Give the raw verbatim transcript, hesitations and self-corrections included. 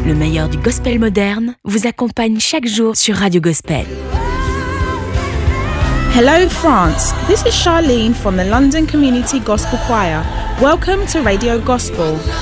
Le meilleur du gospel moderne vous accompagne chaque jour sur Radio Gospel. Hello France, this is Charlene from the London Community Gospel Choir. Welcome to Radio Gospel.